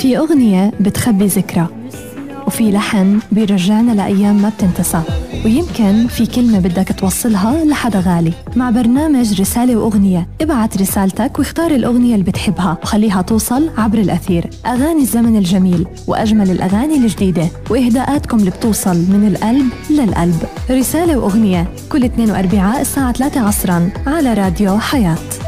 في أغنية بتخبي ذكرى، وفي لحن بيرجعنا لأيام ما بتنتسى، ويمكن في كلمة بدك توصلها لحدا غالي. مع برنامج رسالة وأغنية، ابعت رسالتك واختار الأغنية اللي بتحبها وخليها توصل عبر الأثير. أغاني الزمن الجميل وأجمل الأغاني الجديدة وإهداءاتكم اللي بتوصل من القلب للقلب. رسالة وأغنية كل 2 وأربعاء الساعة 3 عصرا على راديو حياة.